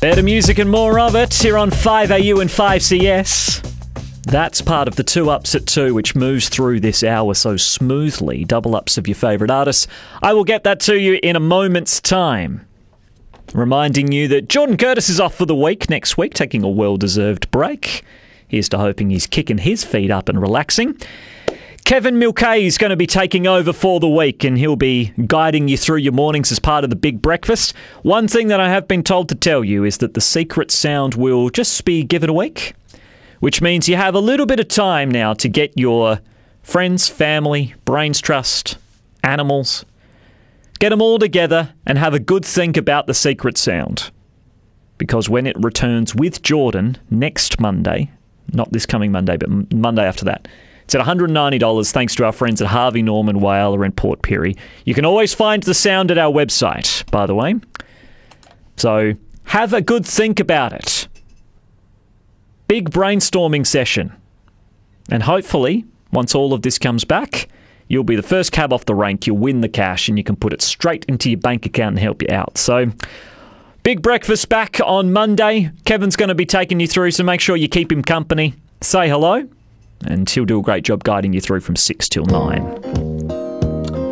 Better music and more of it here on 5AU and 5CS. That's part of the 2 Ups at 2, which moves through this hour so smoothly. Double ups of your favourite artists. I will get that to you in a moment's time. Reminding you that Jordan Curtis is off for the week next week, taking a well-deserved break. Here's to hoping he's kicking his feet up and relaxing. Kevin Mulcahy is going to be taking over for the week, and he'll be guiding you through your mornings as part of the Big Breakfast. One thing that I have been told to tell you is that the secret sound will just be given a week, which means you have a little bit of time now to get your friends, family, Brains Trust, animals, get them all together and have a good think about the secret sound. Because when it returns with Jordan next Monday, not this coming Monday, but Monday after that, it's at $190 thanks to our friends at Harvey Norman Whaler and Port Pirie. You can always find the sound at our website, by the way. So have a good think about it. Big brainstorming session. And hopefully, once all of this comes back, you'll be the first cab off the rank, you'll win the cash, and you can put it straight into your bank account and help you out. So, Big Breakfast back on Monday. Kevin's going to be taking you through, so make sure you keep him company. Say hello, and he'll do a great job guiding you through from 6 till 9.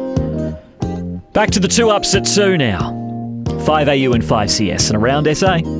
Back to the 2 Ups at 2 now. 5AU and 5CS and around SA.